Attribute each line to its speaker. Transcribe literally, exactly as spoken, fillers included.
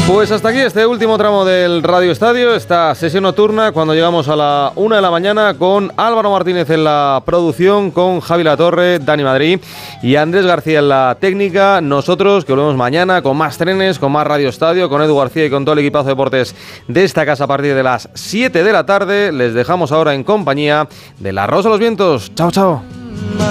Speaker 1: Pues hasta aquí este último tramo del Radio Estadio, esta sesión nocturna, cuando llegamos a la una de la mañana con Álvaro Martínez en la producción, con Javi Latorre, Dani Madrid y Andrés García en la técnica. Nosotros que volvemos mañana con más trenes, con más Radio Estadio, con Edu García y con todo el equipazo de deportes de esta casa a partir de las siete de la tarde. Les dejamos ahora en compañía de La Rosa de los Vientos. Chao, chao.